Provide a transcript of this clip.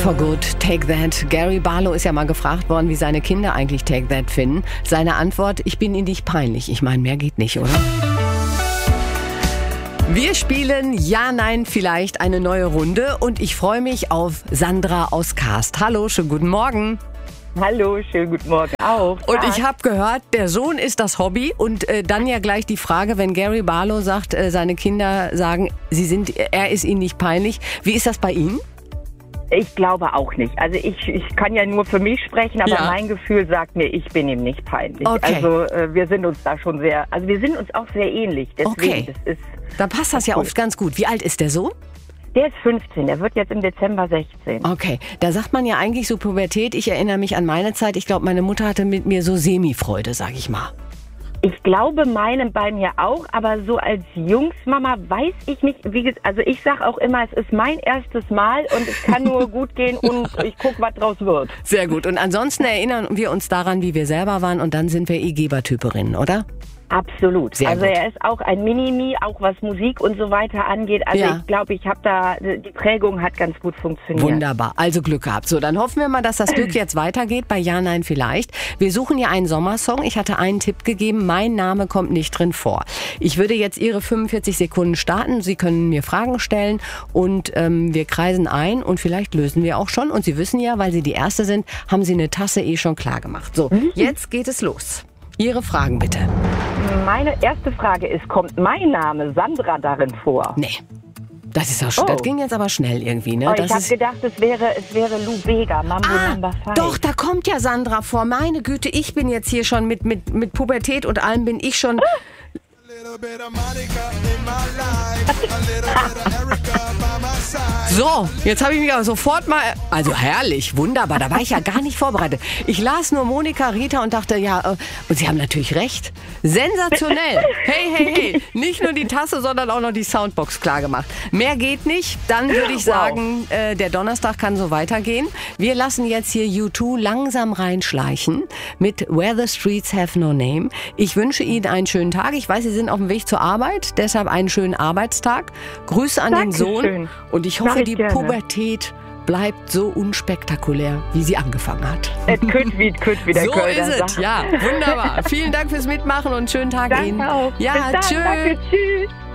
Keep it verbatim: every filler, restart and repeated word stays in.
For Good, Take That. Gary Barlow ist ja mal gefragt worden, wie seine Kinder eigentlich Take That finden. Seine Antwort, ich bin ihnen nicht peinlich. Ich meine, mehr geht nicht, oder? Wir spielen Ja, Nein, vielleicht eine neue Runde und ich freue mich auf Sandra aus Karst. Hallo, schönen guten Morgen. Hallo, schönen guten Morgen auch. Und ich habe gehört, der Sohn ist das Hobby und äh, dann ja gleich die Frage, wenn Gary Barlow sagt, äh, seine Kinder sagen, sie sind, er ist ihnen nicht peinlich. Wie ist das bei Ihnen? Ich glaube auch nicht. Also ich, ich kann ja nur für mich sprechen, aber ja. Mein Gefühl sagt mir, ich bin ihm nicht peinlich. Okay. Also äh, wir sind uns da schon sehr, also wir sind uns auch sehr ähnlich. Deswegen, okay, das ist, dann passt das ja oft ganz gut. Wie alt ist der Sohn? Der ist fünfzehn, der wird jetzt im Dezember sechzehn. Okay, da sagt man ja eigentlich so Pubertät. Ich erinnere mich an meine Zeit. Ich glaube, meine Mutter hatte mit mir so Semi-Freude, sag ich mal. Ich glaube, meinen bei mir auch, aber so als Jungsmama weiß ich nicht, wie gesagt, also ich sage auch immer, es ist mein erstes Mal und es kann nur gut gehen und ich gucke, was draus wird. Sehr gut. Und ansonsten erinnern wir uns daran, wie wir selber waren und dann sind wir eh Gebertyperinnen, oder? Absolut. Sehr also gut. Er ist auch ein Minimi, auch was Musik und so weiter angeht. Also ja. Ich glaube, ich habe da, die Prägung hat ganz gut funktioniert. Wunderbar. Also Glück gehabt. So, dann hoffen wir mal, dass das Glück jetzt weitergeht bei Ja, Nein, vielleicht. Wir suchen ja einen Sommersong. Ich hatte einen Tipp gegeben. Mein Name kommt nicht drin vor. Ich würde jetzt Ihre fünfundvierzig Sekunden starten. Sie können mir Fragen stellen und ähm, wir kreisen ein und vielleicht lösen wir auch schon. Und Sie wissen ja, weil Sie die Erste sind, haben Sie eine Tasse eh schon klar gemacht. So, jetzt geht es los. Ihre Fragen bitte. Meine erste Frage ist, kommt mein Name Sandra darin vor? Nee. Das ist auch schon, Oh. das ging jetzt aber schnell irgendwie, ne? Oh, Das ich habe ist gedacht, es wäre, es wäre Lou Bega, Mambo ah, Number Five. doch, da kommt ja Sandra vor. Meine Güte, ich bin jetzt hier schon mit, mit, mit Pubertät und allem bin ich schon... So, jetzt habe ich mich aber sofort mal, also herrlich, wunderbar, da war ich ja gar nicht vorbereitet. Ich las nur Monika, Rita und dachte, ja, äh, und Sie haben natürlich recht, sensationell. Hey, hey, hey, nicht nur die Tasse, sondern auch noch die Soundbox klar gemacht. Mehr geht nicht, dann würde ich sagen, wow. äh, der Donnerstag kann so weitergehen. Wir lassen jetzt hier U zwei langsam reinschleichen mit Where the Streets Have No Name. Ich wünsche Ihnen einen schönen Tag. Ich weiß, Sie sind auf dem Weg zur Arbeit, deshalb einen schönen Arbeitstag. Grüße an Dankeschön. den Sohn und ich hoffe, ich die gerne. Pubertät bleibt so unspektakulär, wie sie angefangen hat. Es könnte wie, könnte wie der So Kölner ist es, sagt. ja, wunderbar. Vielen Dank fürs Mitmachen und schönen Tag Danke Ihnen. auch. Ja, Bis dann, tschüss. danke, tschüss.